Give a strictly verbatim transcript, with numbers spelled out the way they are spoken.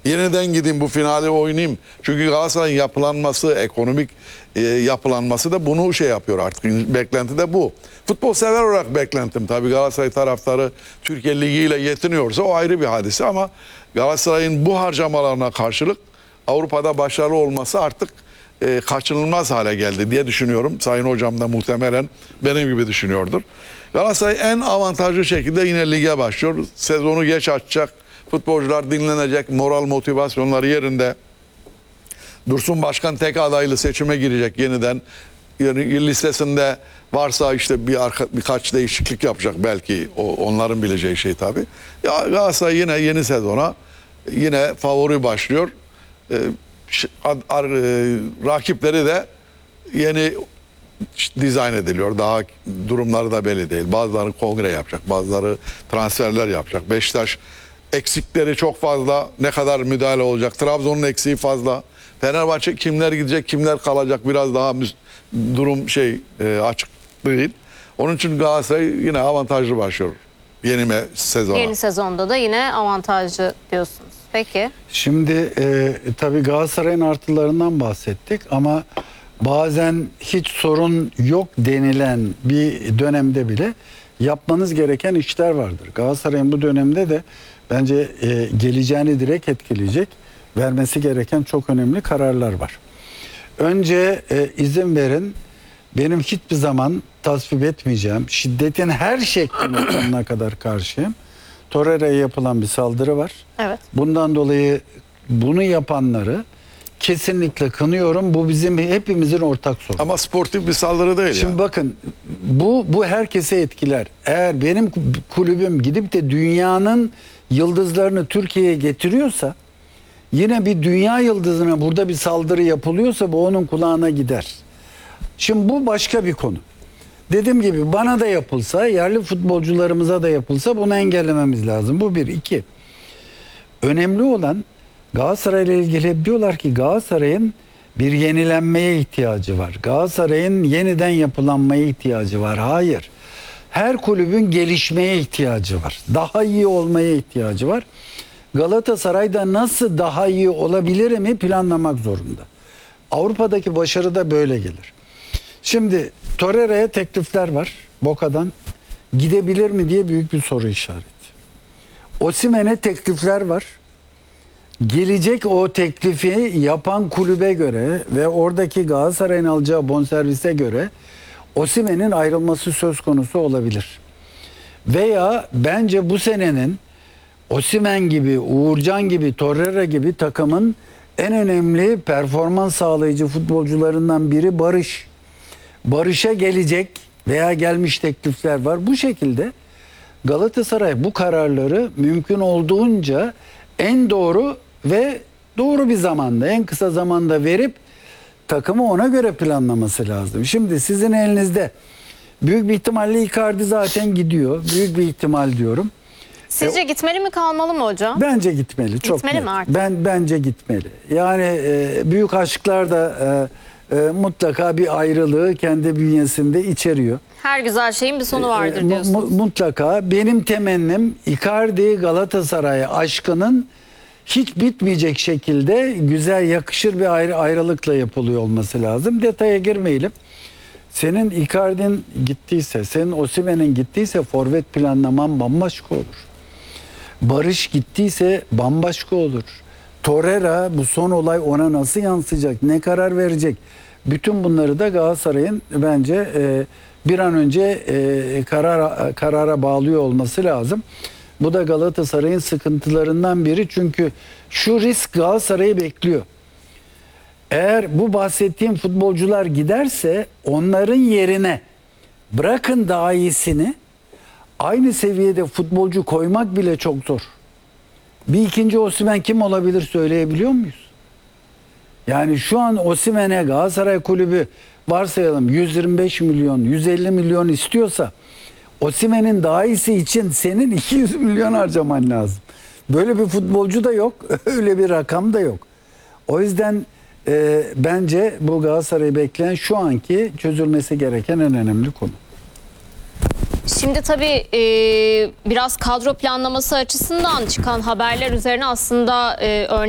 Yeniden gideyim bu finali oynayayım. Çünkü Galatasaray'ın yapılanması, ekonomik e, yapılanması da bunu şey yapıyor artık. Beklenti de bu. Futbol sever olarak beklentim. Tabii Galatasaray taraftarı Türkiye Ligi ile yetiniyorsa o ayrı bir hadise ama Galatasaray'ın bu harcamalarına karşılık Avrupa'da başarılı olması artık e, kaçınılmaz hale geldi diye düşünüyorum. Sayın Hocam da muhtemelen benim gibi düşünüyordur. Galatasaray en avantajlı şekilde yine lige başlıyor. Sezonu geç açacak. Futbolcular dinlenecek. Moral motivasyonları yerinde. Dursun Başkan tek adaylı seçime girecek yeniden. Yani listesinde varsa işte bir arka, birkaç değişiklik yapacak belki. O, onların bileceği şey tabii. Ya Galatasaray yine yeni sezona yine favori başlıyor. Ee, ar, ar, rakipleri de yeni dizayn ediliyor. Daha durumları da belli değil. Bazıları kongre yapacak, bazıları transferler yapacak. Beşiktaş eksikleri çok fazla. Ne kadar müdahale olacak? Trabzon'un eksiği fazla. Fenerbahçe kimler gidecek, kimler kalacak biraz daha durum şey e, açık değil. Onun için Galatasaray yine avantajlı başlıyor yeni sezona. Yeni sezonda da yine avantajlı diyorsunuz. Peki. Şimdi e, tabii Galatasaray'ın artılarından bahsettik ama bazen hiç sorun yok denilen bir dönemde bile yapmanız gereken işler vardır. Galatasaray'ın bu dönemde de bence e, geleceğini direkt etkileyecek vermesi gereken çok önemli kararlar var. Önce e, izin verin, benim hiçbir zaman tasvip etmeyeceğim, şiddetin her şekline sonuna kadar karşıyım. Torreira'ya yapılan bir saldırı var. Evet. Bundan dolayı bunu yapanları kesinlikle kınıyorum. Bu bizim hepimizin ortak sorunu. Ama sportif bir saldırı değil. Şimdi yani. bakın bu bu herkese etkiler. Eğer benim kulübüm gidip de dünyanın yıldızlarını Türkiye'ye getiriyorsa, yine bir dünya yıldızına burada bir saldırı yapılıyorsa bu onun kulağına gider. Şimdi bu başka bir konu. Dediğim gibi bana da yapılsa, yerli futbolcularımıza da yapılsa bunu engellememiz lazım. Bu bir. iki. Önemli olan Galatasaray'la ilgili diyorlar ki Galatasaray'ın bir yenilenmeye ihtiyacı var. Galatasaray'ın yeniden yapılanmaya ihtiyacı var. Hayır. Her kulübün gelişmeye ihtiyacı var. Daha iyi olmaya ihtiyacı var. Galatasaray'da nasıl daha iyi olabilir planlamak zorunda. Avrupa'daki başarı da böyle gelir. Şimdi Torreira'ya teklifler var. Boca'dan gidebilir mi diye büyük bir soru işareti. Osimhen'e teklifler var. Gelecek o teklifi yapan kulübe göre ve oradaki Galatasaray'ın alacağı bonservise göre Osimhen'in ayrılması söz konusu olabilir. Veya bence bu senenin Osimhen gibi, Uğurcan gibi, Torreira gibi takımın en önemli performans sağlayıcı futbolcularından biri Barış. Barış'a gelecek veya gelmiş teklifler var. Bu şekilde Galatasaray bu kararları mümkün olduğunca en doğru ve doğru bir zamanda, en kısa zamanda verip takımı ona göre planlaması lazım. Şimdi sizin elinizde büyük bir ihtimalle Icardi zaten gidiyor. Büyük bir ihtimal diyorum. Sizce e, gitmeli mi kalmalı mı hocam? Bence gitmeli. Çok gitmeli net. mi artık? Ben bence gitmeli. Yani e, büyük aşklar da e, e, mutlaka bir ayrılığı kendi bünyesinde içeriyor. Her güzel şeyin bir sonu vardır diyorsunuz. E, mutlaka. Benim temennim Icardi Galatasaray aşkının hiç bitmeyecek şekilde güzel, yakışır bir ayrı, ayrılıkla yapılıyor olması lazım. Detaya girmeyelim. Senin Icardi'nin gittiyse, senin Osimhen'in gittiyse forvet planlaman bambaşka olur. Barış gittiyse bambaşka olur. Torreira, bu son olay ona nasıl yansıyacak, ne karar verecek? Bütün bunları da Galatasaray'ın bence e, bir an önce e, karara, karara bağlıyor olması lazım. Bu da Galatasaray'ın sıkıntılarından biri. Çünkü şu risk Galatasaray'ı bekliyor. Eğer bu bahsettiğim futbolcular giderse onların yerine bırakın daha iyisini, aynı seviyede futbolcu koymak bile çok zor. Bir ikinci Osimhen kim olabilir söyleyebiliyor muyuz? Yani şu an Osimhen'e Galatasaray kulübü varsayalım yüz yirmi beş milyon, yüz elli milyon istiyorsa Osimhen'in daha iyisi için senin iki yüz milyon harcaman lazım. Böyle bir futbolcu da yok, öyle bir rakam da yok. O yüzden e, bence bu Galatasaray'ı bekleyen şu anki çözülmesi gereken en önemli konu. Şimdi tabii e, biraz kadro planlaması açısından çıkan haberler üzerine aslında e, örnek